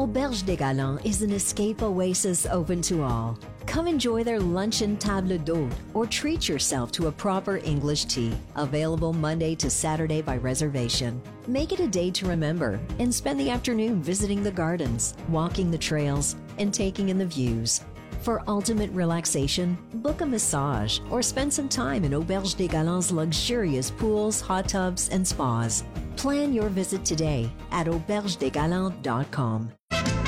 Auberge des Galants is an escape oasis open to all. Come enjoy their luncheon table d'hôte or treat yourself to a proper English tea, available Monday to Saturday by reservation. Make it a day to remember and spend the afternoon visiting the gardens, walking the trails, and taking in the views. For ultimate relaxation, book a massage or spend some time in Auberge des Galants' luxurious pools, hot tubs, and spas. Plan your visit today at aubergedesgalants.com.